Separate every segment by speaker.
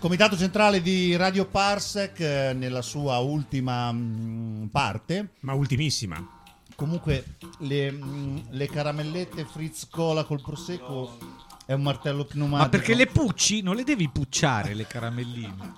Speaker 1: Comitato centrale di Radio Parsec nella sua ultima parte.
Speaker 2: Ma ultimissima.
Speaker 1: Comunque le caramellette Fritz Cola col prosecco è un martello pneumatico.
Speaker 3: Ma perché le pucci? Non le devi pucciare le caramelline.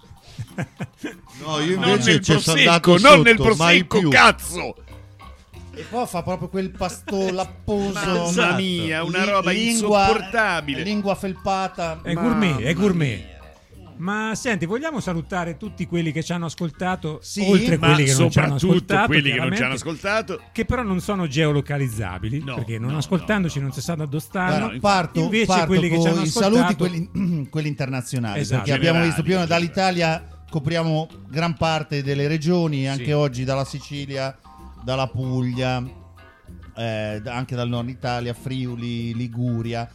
Speaker 4: No, io
Speaker 5: Non
Speaker 4: invece
Speaker 5: nel
Speaker 4: ci sono andato
Speaker 5: prosecco, non nel
Speaker 4: sotto, mai
Speaker 5: prosecco,
Speaker 4: più.
Speaker 5: cazzo!
Speaker 1: E poi fa proprio quel pasto lapposo.
Speaker 5: Mamma mia, una roba insopportabile.
Speaker 1: Lingua felpata.
Speaker 2: È gourmet. Ma senti, vogliamo salutare tutti quelli che ci hanno ascoltato,
Speaker 1: Sì,
Speaker 2: oltre
Speaker 5: Ma
Speaker 2: quelli che non ci hanno
Speaker 5: soprattutto
Speaker 2: ascoltato,
Speaker 5: quelli che non ci hanno
Speaker 2: chiaramente,
Speaker 5: ascoltato.
Speaker 2: che però non sono geolocalizzabili,
Speaker 5: No,
Speaker 2: perché non
Speaker 5: no,
Speaker 2: ascoltandoci non si sa da dove stanno.
Speaker 1: Guarda, parto
Speaker 2: Invece quelli che ci hanno
Speaker 1: con i
Speaker 2: ascoltato,
Speaker 1: saluti, quelli internazionali,
Speaker 2: Esatto.
Speaker 1: perché abbiamo
Speaker 5: Generali,
Speaker 1: visto prima
Speaker 5: generali.
Speaker 1: dall'Italia copriamo gran parte delle regioni, anche
Speaker 2: Sì.
Speaker 1: oggi dalla Sicilia, dalla Puglia, anche dal nord Italia, Friuli, Liguria.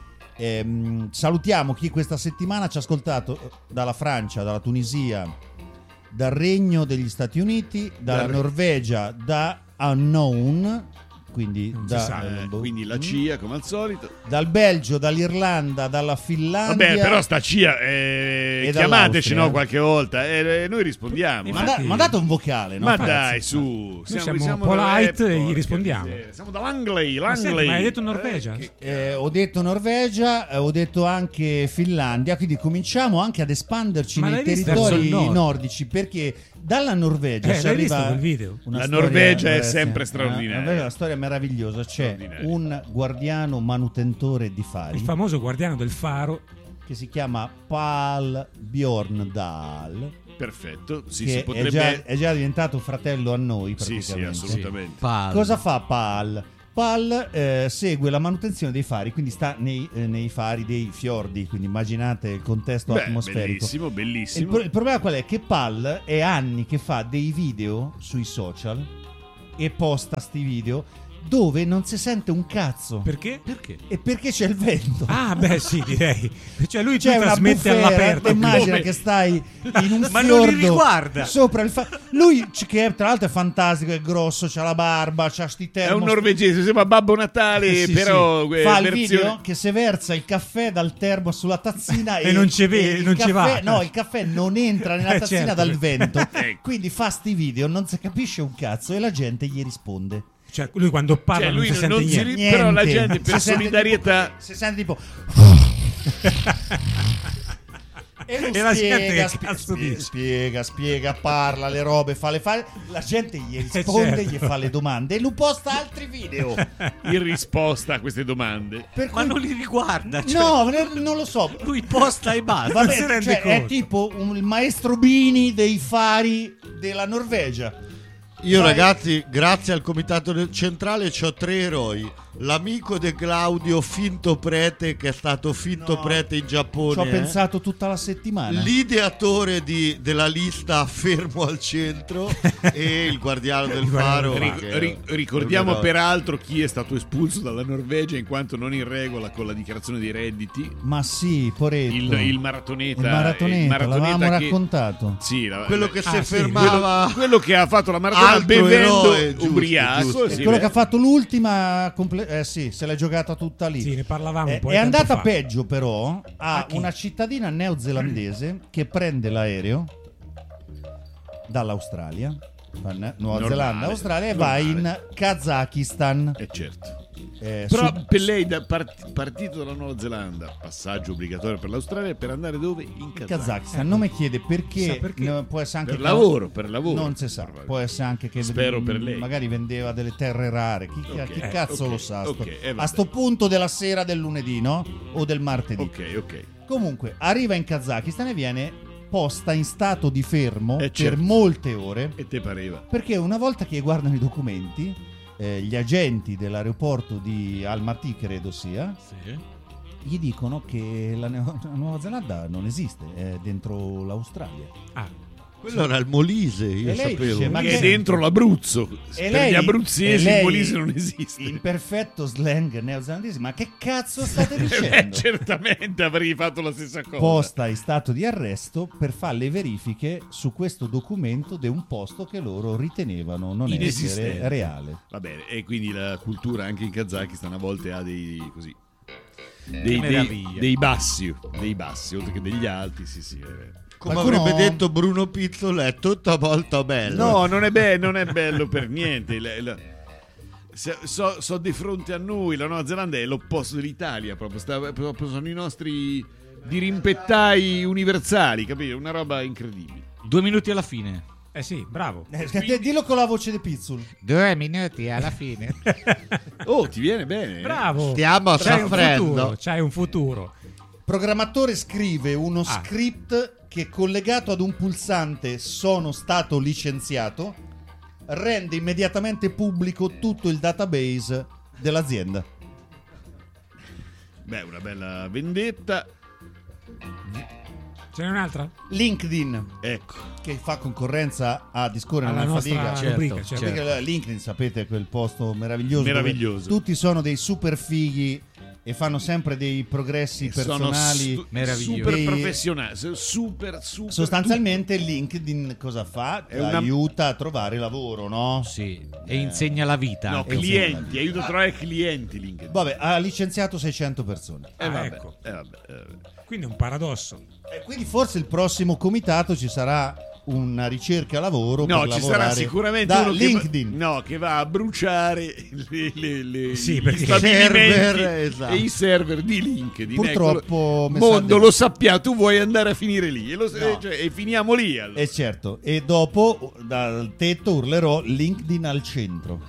Speaker 1: Salutiamo chi questa settimana ci ha ascoltato dalla Francia, dalla Tunisia, dal Regno degli Stati Uniti, dalla Norvegia, da Unknown, quindi,
Speaker 2: Non si sa,
Speaker 5: Quindi la CIA come al solito.
Speaker 1: dal Belgio, dall'Irlanda, dalla Finlandia.
Speaker 5: Vabbè, però sta CIA, chiamateci
Speaker 1: dall'Austria.
Speaker 5: qualche volta, noi rispondiamo.
Speaker 2: Infatti-
Speaker 1: Mandate un vocale, no?
Speaker 5: Ma
Speaker 1: Ragazzi?
Speaker 5: dai, su,
Speaker 2: siamo polite e gli
Speaker 5: porca
Speaker 2: rispondiamo.
Speaker 5: miseria. Siamo dall'Angley,
Speaker 2: Ma senti, ma hai detto Norvegia?
Speaker 1: Ho detto Norvegia, ho detto anche Finlandia, quindi cominciamo anche ad espanderci
Speaker 2: Ma
Speaker 1: nei
Speaker 2: l'hai visto?
Speaker 1: territori
Speaker 2: Verso il nord.
Speaker 1: nordici, perché dalla Norvegia ci
Speaker 2: l'hai visto
Speaker 1: arriva
Speaker 2: quel video?
Speaker 1: una
Speaker 5: La
Speaker 1: storia-
Speaker 5: Norvegia è
Speaker 1: sì,
Speaker 5: sempre straordinaria.
Speaker 1: Norvegia è una storia meravigliosa. C'è
Speaker 5: Straordinaria.
Speaker 1: un guardiano manutentore di fari
Speaker 2: Il famoso guardiano del faro.
Speaker 1: che si chiama Pal Bjorndal,
Speaker 5: Perfetto, sì,
Speaker 1: che
Speaker 5: si
Speaker 1: è
Speaker 5: potrebbe...
Speaker 1: già diventato fratello a noi
Speaker 5: Sì,
Speaker 1: praticamente.
Speaker 5: sì, assolutamente.
Speaker 3: Pal.
Speaker 1: Cosa fa Pal? Pal segue la manutenzione dei fari, quindi sta nei fari dei fiordi, quindi immaginate il contesto
Speaker 5: Beh,
Speaker 1: atmosferico.
Speaker 5: bellissimo,
Speaker 1: Il,
Speaker 5: bellissimo.
Speaker 1: il problema qual è? Che Pal è anni che fa dei video sui social e posta sti video dove non si sente un cazzo.
Speaker 2: Perché?
Speaker 1: E perché c'è il vento.
Speaker 2: Ah, beh, sì, direi. Cioè lui
Speaker 1: C'è una
Speaker 2: trasmette
Speaker 1: bufera,
Speaker 2: all'aperto.
Speaker 1: immagina
Speaker 5: Come?
Speaker 1: che stai in un
Speaker 3: Ma non li
Speaker 1: fiordo
Speaker 3: riguarda.
Speaker 1: sopra il lui che tra l'altro è fantastico, è grosso, c'ha la barba, c'ha sti
Speaker 5: È un
Speaker 1: termos,
Speaker 5: norvegese, sembra Babbo Natale,
Speaker 1: sì,
Speaker 5: però
Speaker 1: sì. Fa il
Speaker 5: versione...
Speaker 1: video che se versa il caffè dal termo sulla tazzina
Speaker 2: E non ci vede,
Speaker 1: il
Speaker 2: non ci
Speaker 1: caffè-
Speaker 2: va.
Speaker 1: No, il caffè non entra nella tazzina
Speaker 2: Certo.
Speaker 1: dal vento.
Speaker 5: Ecco.
Speaker 1: Quindi fa sti video, non si capisce un cazzo e la gente gli risponde.
Speaker 2: Cioè lui quando parla
Speaker 5: Cioè,
Speaker 2: non
Speaker 5: lui
Speaker 2: si sente
Speaker 5: non si
Speaker 2: niente.
Speaker 5: ri- però la
Speaker 1: Niente.
Speaker 5: gente per
Speaker 1: Si sente
Speaker 5: solidarietà...
Speaker 1: tipo- si sente tipo E lui
Speaker 2: E la gente
Speaker 1: spiega,
Speaker 2: che cazzo dice?
Speaker 1: spiega, parla le robe, fa le fare. La gente gli risponde,
Speaker 2: certo.
Speaker 1: gli fa le domande e lui posta altri video.
Speaker 5: in risposta a queste domande.
Speaker 1: Per
Speaker 3: Ma
Speaker 1: cui-
Speaker 3: non li riguarda. Cioè,
Speaker 1: No, non lo so.
Speaker 3: lui posta e basta.
Speaker 1: Vabbè,
Speaker 2: si rende
Speaker 1: cioè, è
Speaker 2: conto.
Speaker 1: tipo il maestro Bini dei fari della Norvegia.
Speaker 4: Io
Speaker 1: Vai.
Speaker 4: ragazzi, grazie al comitato centrale c'ho 3 eroi. L'amico di Claudio, finto prete, che è stato finto
Speaker 1: No.
Speaker 4: prete in
Speaker 1: Ci
Speaker 4: Giappone.
Speaker 1: ho pensato tutta la settimana.
Speaker 4: L'ideatore della lista fermo al centro e il guardiano del
Speaker 2: Il guardiano
Speaker 4: faro.
Speaker 2: del
Speaker 4: che-
Speaker 5: Ricordiamo
Speaker 4: che-
Speaker 5: peraltro chi è stato espulso dalla Norvegia in quanto non in regola con la dichiarazione dei redditi.
Speaker 1: Ma sì, poretto.
Speaker 5: Il maratoneta.
Speaker 1: Il maratoneta, l'avevamo
Speaker 5: che-
Speaker 1: raccontato.
Speaker 5: Sì,
Speaker 4: quello che si
Speaker 2: sì,
Speaker 4: fermava.
Speaker 5: quello che ha fatto la maratona
Speaker 4: Altro
Speaker 5: bevendo
Speaker 4: eroe, giusto,
Speaker 5: ubriaco.
Speaker 4: giusto.
Speaker 1: E
Speaker 5: sì,
Speaker 1: quello
Speaker 5: beh.
Speaker 1: che ha fatto l'ultima sì, se l'è giocata tutta lì.
Speaker 2: Sì, ne parlavamo un po'
Speaker 1: È
Speaker 2: di tempo
Speaker 1: andata
Speaker 2: fa.
Speaker 1: peggio però a
Speaker 2: chi?
Speaker 1: una cittadina neozelandese che prende l'aereo dall'Australia, Nuova
Speaker 5: Normale,
Speaker 1: Zelanda, Australia e
Speaker 5: normale.
Speaker 1: va in Kazakistan.
Speaker 5: Certo.
Speaker 1: Su-
Speaker 5: Per lei partito dalla Nuova Zelanda, passaggio obbligatorio per l'Australia, per andare dove? In Kazakistan.
Speaker 1: Kazakistan. Non mi chiede perché,
Speaker 2: Chissà perché.
Speaker 1: no, può essere anche
Speaker 5: Per
Speaker 1: che-
Speaker 5: lavoro.
Speaker 1: Non si sa, può essere anche che
Speaker 5: Spero per lei.
Speaker 1: magari vendeva delle terre rare. Chi
Speaker 5: Ok,
Speaker 1: cazzo
Speaker 5: ok,
Speaker 1: lo sa?
Speaker 5: ok, vabbè.
Speaker 1: A sto punto della sera del lunedì, no? O del martedì.
Speaker 5: Ok.
Speaker 1: Comunque, arriva in Kazakistan e viene posta in stato di fermo per
Speaker 5: certo.
Speaker 1: molte ore.
Speaker 5: E te pareva?
Speaker 1: Perché una volta che guardano i documenti, gli agenti dell'aeroporto di Almaty, credo sia, gli dicono che la Nuova Zelanda non esiste, è dentro l'Australia.
Speaker 2: Ah,
Speaker 4: Quello era il Molise, io
Speaker 1: E lei
Speaker 4: sapevo.
Speaker 1: dice, ma
Speaker 5: Che
Speaker 1: che-
Speaker 5: è dentro l'Abruzzo.
Speaker 1: E
Speaker 5: Per gli abruzzesi
Speaker 1: e lei,
Speaker 5: il Molise non esiste.
Speaker 1: In perfetto slang neozelandese, ma che cazzo state
Speaker 5: Beh,
Speaker 1: dicendo?
Speaker 5: certamente avrei fatto la stessa cosa.
Speaker 1: Posta in stato di arresto per fare le verifiche su questo documento di un posto che loro ritenevano non essere
Speaker 5: Inesistente.
Speaker 1: reale.
Speaker 5: Va bene, e quindi la cultura anche in Kazakistan a volte ha dei così.
Speaker 3: meraviglia.
Speaker 5: dei bassi, oltre che degli alti, sì.
Speaker 4: Come
Speaker 1: Qualcuno-
Speaker 4: avrebbe detto Bruno Pizzolo, è tutta molto bello.
Speaker 5: No, non è bello per niente. So di fronte a noi, la Nuova Zelanda è l'opposto dell'Italia, proprio sono i nostri dirimpettai universali, capito? Una roba incredibile.
Speaker 3: 2 minuti alla fine.
Speaker 2: Eh sì, bravo.
Speaker 1: Dillo con la voce di Pizzul.
Speaker 3: 2 minuti alla fine.
Speaker 5: Oh, ti viene bene?
Speaker 2: Bravo.
Speaker 4: Stiamo soffrendo.
Speaker 2: C'hai un futuro.
Speaker 1: Programmatore scrive uno script che collegato ad un pulsante "sono stato licenziato" rende immediatamente pubblico tutto il database dell'azienda.
Speaker 5: Beh, una bella vendetta.
Speaker 2: Ce n'è un'altra?
Speaker 1: LinkedIn,
Speaker 5: Ecco.
Speaker 1: che fa concorrenza a Discorrere
Speaker 2: Alla
Speaker 1: nella
Speaker 2: nostra
Speaker 1: fatica.
Speaker 2: rubrica, certo.
Speaker 1: Perché LinkedIn, sapete, quel posto meraviglioso dove
Speaker 5: Meraviglioso.
Speaker 1: tutti sono dei super fighi e fanno sempre dei progressi personali
Speaker 3: meravigliosi.
Speaker 5: super professionali, super
Speaker 1: Sostanzialmente LinkedIn cosa fa?
Speaker 5: È una-
Speaker 1: Aiuta a trovare lavoro, no?
Speaker 3: Sì, e insegna la vita.
Speaker 5: No,
Speaker 3: anche.
Speaker 5: clienti, aiuta a trovare clienti LinkedIn.
Speaker 1: Vabbè, ha licenziato 600 persone.
Speaker 5: Vabbè,
Speaker 2: ecco.
Speaker 5: vabbè.
Speaker 2: Quindi è un paradosso.
Speaker 1: E quindi forse il prossimo comitato ci sarà una ricerca lavoro
Speaker 5: No,
Speaker 1: per
Speaker 5: ci
Speaker 1: lavorare
Speaker 5: sarà sicuramente
Speaker 1: da
Speaker 5: uno
Speaker 1: LinkedIn.
Speaker 5: che va a bruciare
Speaker 2: Sì,
Speaker 5: gli
Speaker 2: perché
Speaker 5: stabilimenti
Speaker 4: server, esatto.
Speaker 5: e i server di LinkedIn.
Speaker 1: Purtroppo mi sa
Speaker 5: mondo
Speaker 1: di-
Speaker 5: lo sappiamo, tu vuoi andare a finire lì
Speaker 1: No.
Speaker 5: e finiamo lì allora.
Speaker 1: Certo, e dopo dal tetto urlerò LinkedIn al centro.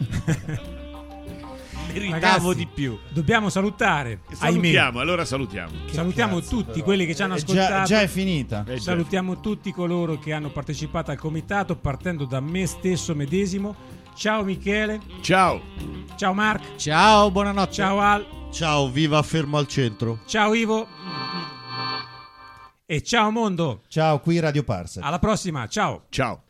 Speaker 3: Meritavo
Speaker 2: Ragazzi,
Speaker 3: di più.
Speaker 2: Dobbiamo salutare.
Speaker 5: Salutiamo, allora salutiamo.
Speaker 2: Salutiamo
Speaker 1: cazzo,
Speaker 2: tutti
Speaker 1: però.
Speaker 2: quelli che ci hanno
Speaker 1: Già,
Speaker 2: ascoltato.
Speaker 1: già è finita.
Speaker 5: già.
Speaker 2: Salutiamo tutti coloro che hanno partecipato al comitato, partendo da me stesso medesimo. Ciao Michele,
Speaker 5: Ciao.
Speaker 2: ciao Mark,
Speaker 3: Ciao, buonanotte.
Speaker 2: ciao Al,
Speaker 4: Ciao, viva fermo al centro.
Speaker 2: ciao Ivo e ciao mondo.
Speaker 1: Ciao, qui Radio Parsec.
Speaker 2: Alla prossima, ciao.
Speaker 5: Ciao.